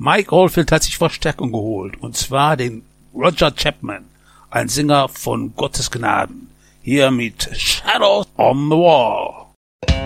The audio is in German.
Mike Oldfield hat sich Verstärkung geholt, und zwar den Roger Chapman, ein Sänger von Gottes Gnaden, hier mit Shadows on the Wall.